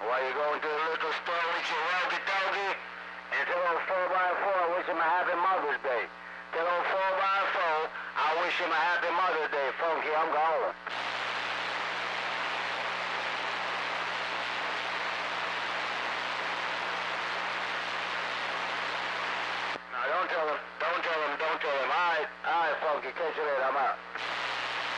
while you're going to the liquor store with your walkie-talkie, and tell old 4x4 wish him a happy Mother's Day. Tell old 4x4 I wish him a happy Mother's Day. Funky, I'm gone. No, don't tell him. Don't tell him. All right, Funky, catch you later. I'm out.